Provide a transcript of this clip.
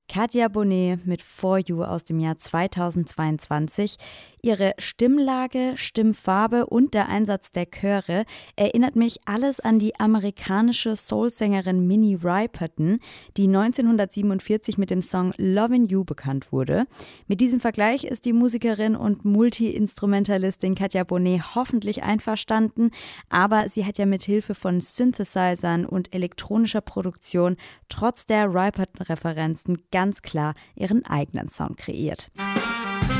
Katja Bonet mit For You aus dem Jahr 2022. Ihre Stimmlage, Stimmfarbe und der Einsatz der Chöre erinnert mich alles an die amerikanische Soulsängerin Minnie Riperton, die 1947 mit dem Song Lovin' You bekannt wurde. Mit diesem Vergleich ist die Musikerin und Multi-Instrumentalistin Katja Bonet hoffentlich einverstanden, aber sie hat ja mit Hilfe von Synthesizern und elektronischer Produktion trotz der Riperton-Referenzen ganz klar ihren eigenen Sound kreiert.